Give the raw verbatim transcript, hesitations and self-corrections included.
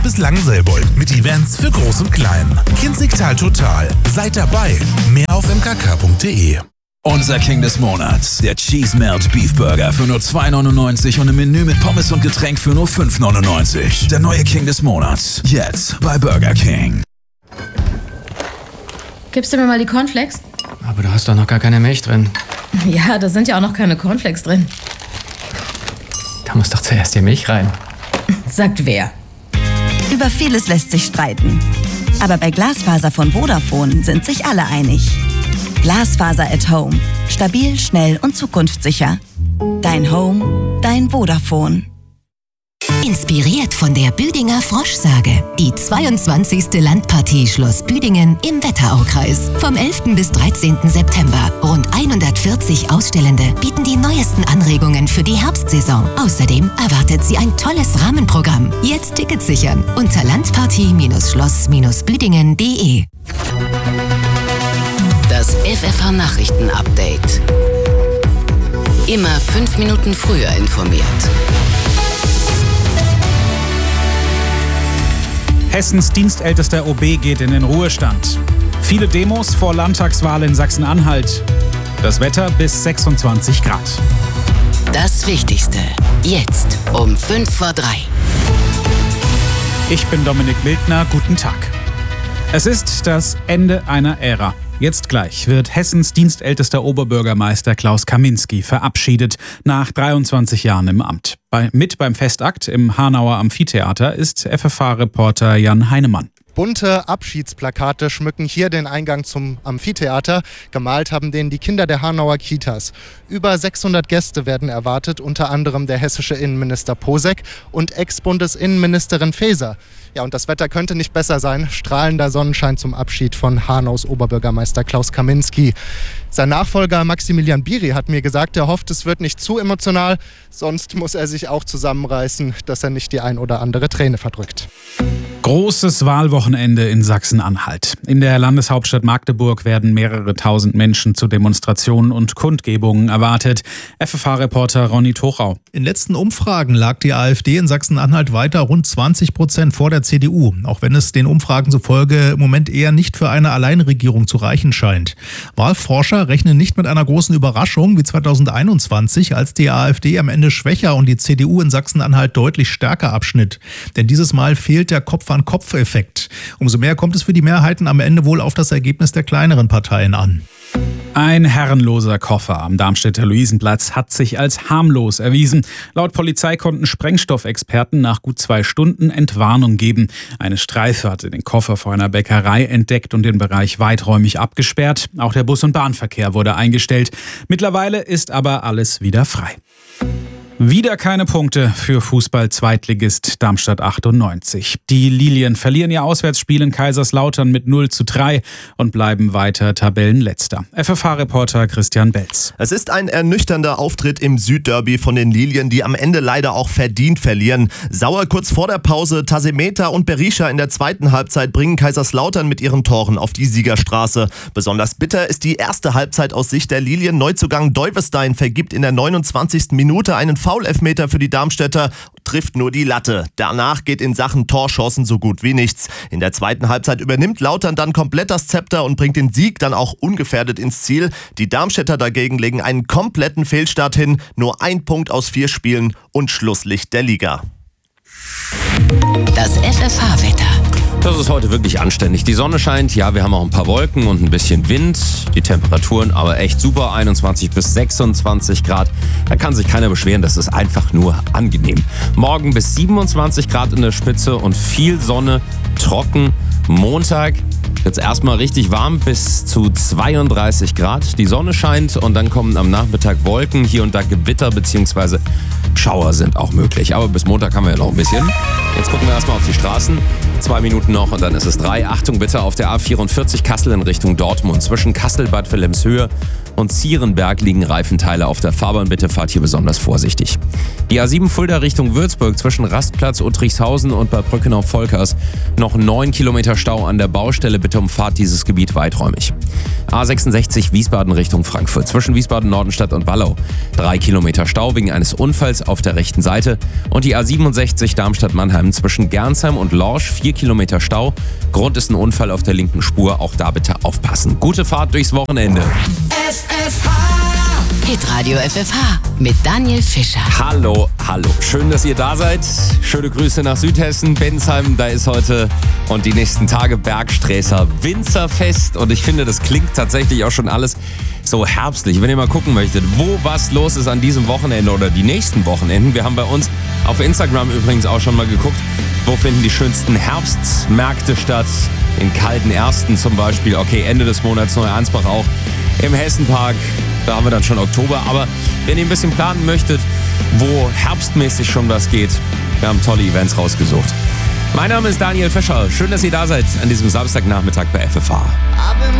Bislang Selbold mit Events für Groß und Klein. Kinzigtal Total. Seid dabei. Mehr auf m k k punkt d e. Unser King des Monats, der Cheese Melt Beef Burger für nur zwei neunundneunzig und ein Menü mit Pommes und Getränk für nur fünf neunundneunzig. Der neue King des Monats, jetzt bei Burger King. Gibst du mir mal die Cornflakes? Aber da hast doch noch gar keine Milch drin. Ja, da sind ja auch noch keine Cornflakes drin. Da muss doch zuerst die Milch rein. Sagt wer? Über vieles lässt sich streiten. Aber bei Glasfaser von Vodafone sind sich alle einig. Glasfaser at Home. Stabil, schnell und zukunftssicher. Dein Home, dein Vodafone. Inspiriert von der Büdinger Froschsage. Die zweiundzwanzigste Landpartie Schloss Büdingen im Wetteraukreis. Vom elften bis dreizehnten September. Rund hundertvierzig Ausstellende bieten die neuesten Anregungen für die Herbstsaison. Außerdem erwartet Sie ein tolles Rahmenprogramm. Jetzt Tickets sichern unter landpartie Schloss Büdingen punkt d e. Das F F H-Nachrichten-Update. Immer fünf Minuten früher informiert. Hessens dienstältester O B geht in den Ruhestand. Viele Demos vor Landtagswahl in Sachsen-Anhalt. Das Wetter bis sechsundzwanzig Grad. Das Wichtigste. Jetzt um fünf vor drei. Ich bin Dominik Mildner. Guten Tag. Es ist das Ende einer Ära. Jetzt gleich wird Hessens dienstältester Oberbürgermeister Klaus Kaminski verabschiedet, nach dreiundzwanzig Jahren im Amt. Bei, mit beim Festakt im Hanauer Amphitheater ist F F H-Reporter Jan Heinemann. Bunte Abschiedsplakate schmücken hier den Eingang zum Amphitheater. Gemalt haben den die Kinder der Hanauer Kitas. Über sechshundert Gäste werden erwartet, unter anderem der hessische Innenminister Posek und Ex-Bundesinnenministerin Faeser. Ja, und das Wetter könnte nicht besser sein. Strahlender Sonnenschein zum Abschied von Hanaus Oberbürgermeister Klaus Kaminski. Sein Nachfolger Maximilian Biri hat mir gesagt, er hofft, es wird nicht zu emotional. Sonst muss er sich auch zusammenreißen, dass er nicht die ein oder andere Träne verdrückt. Großes Wahlwochenende in Sachsen-Anhalt. In der Landeshauptstadt Magdeburg werden mehrere tausend Menschen zu Demonstrationen und Kundgebungen erwartet. F F H-Reporter Ronny Tochau. In letzten Umfragen lag die AfD in Sachsen-Anhalt weiter rund zwanzig Prozent vor der C D U, auch wenn es den Umfragen zufolge im Moment eher nicht für eine Alleinregierung zu reichen scheint. Wahlforscher rechnen nicht mit einer großen Überraschung wie zweitausendeinundzwanzig, als die AfD am Ende schwächer und die C D U in Sachsen-Anhalt deutlich stärker abschnitt. Denn dieses Mal fehlt der Kopf-an-Kopf-Effekt. Umso mehr kommt es für die Mehrheiten am Ende wohl auf das Ergebnis der kleineren Parteien an. Ein herrenloser Koffer am Darmstädter Luisenplatz hat sich als harmlos erwiesen. Laut Polizei konnten Sprengstoffexperten nach gut zwei Stunden Entwarnung geben. Eine Streife hatte den Koffer vor einer Bäckerei entdeckt und den Bereich weiträumig abgesperrt. Auch der Bus- und Bahnverkehr wurde eingestellt. Mittlerweile ist aber alles wieder frei. Wieder keine Punkte für Fußball-Zweitligist Darmstadt achtundneunzig. Die Lilien verlieren ihr Auswärtsspiel in Kaiserslautern mit null zu drei und bleiben weiter Tabellenletzter. F F H-Reporter Christian Belz. Es ist ein ernüchternder Auftritt im Südderby von den Lilien, die am Ende leider auch verdient verlieren. Sauer kurz vor der Pause, Tasemeta und Berisha in der zweiten Halbzeit bringen Kaiserslautern mit ihren Toren auf die Siegerstraße. Besonders bitter ist die erste Halbzeit aus Sicht der Lilien. Neuzugang Deuwestein vergibt in der neunundzwanzigsten Minute einen Foul-Elfmeter für die Darmstädter, trifft nur die Latte. Danach geht in Sachen Torschancen so gut wie nichts. In der zweiten Halbzeit übernimmt Lautern dann komplett das Zepter und bringt den Sieg dann auch ungefährdet ins Ziel. Die Darmstädter dagegen legen einen kompletten Fehlstart hin, nur ein Punkt aus vier Spielen und Schlusslicht der Liga. Das F F H-Wetter. Das ist heute wirklich anständig. Die Sonne scheint, ja, wir haben auch ein paar Wolken und ein bisschen Wind. Die Temperaturen aber echt super, einundzwanzig bis sechsundzwanzig Grad. Da kann sich keiner beschweren, das ist einfach nur angenehm. Morgen bis siebenundzwanzig Grad in der Spitze und viel Sonne, trocken. Montag wird es erstmal richtig warm bis zu zweiunddreißig Grad. Die Sonne scheint und dann kommen am Nachmittag Wolken, hier und da Gewitter bzw. Schauer sind auch möglich. Aber bis Montag haben wir ja noch ein bisschen. Jetzt gucken wir erstmal auf die Straßen. Zwei Minuten noch und dann ist es drei. Achtung bitte auf der A vierundvierzig Kassel in Richtung Dortmund. Zwischen Kassel, Bad Wilhelmshöhe und Zierenberg liegen Reifenteile auf der Fahrbahn. Bitte fahrt hier besonders vorsichtig. Die A sieben Fulda Richtung Würzburg zwischen Rastplatz Uttrichshausen und Bad Brückenau-Volkers. Noch neun Kilometer Stau an der Baustelle. Bitte umfahrt dieses Gebiet weiträumig. A sechsundsechzig Wiesbaden Richtung Frankfurt. Zwischen Wiesbaden-Nordenstadt und Wallau. Drei Kilometer Stau wegen eines Unfalls auf der rechten Seite. Und die A siebenundsechzig Darmstadt-Mannheim Bensheim zwischen Gernsheim und Lorsch. Vier Kilometer Stau. Grund ist ein Unfall auf der linken Spur. Auch da bitte aufpassen. Gute Fahrt durchs Wochenende. F F H. Hitradio F F H mit Daniel Fischer. Hallo, hallo. Schön, dass ihr da seid. Schöne Grüße nach Südhessen. Bensheim, da ist heute und die nächsten Tage Bergsträßer Winzerfest. Und ich finde, das klingt tatsächlich auch schon alles so herbstlich. Wenn ihr mal gucken möchtet, wo was los ist an diesem Wochenende oder die nächsten Wochenenden. Wir haben bei uns auf Instagram übrigens auch schon mal geguckt, wo finden die schönsten Herbstmärkte statt. In Kaltenersten zum Beispiel. Okay, Ende des Monats Neu-Ansbach auch. Im Hessenpark, da haben wir dann schon Oktober. Aber wenn ihr ein bisschen planen möchtet, wo herbstmäßig schon was geht, wir haben tolle Events rausgesucht. Mein Name ist Daniel Fischer. Schön, dass ihr da seid an diesem Samstagnachmittag bei F F H.